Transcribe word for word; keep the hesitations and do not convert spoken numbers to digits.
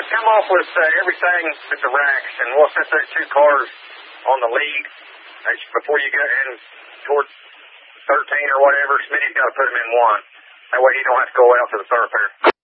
come off with uh, everything at the racks, and we'll set those two cars on the lead uh, before you get in towards thirteen or whatever. Smitty's got to put them in one. That way he don't have to go out to the thoroughfare.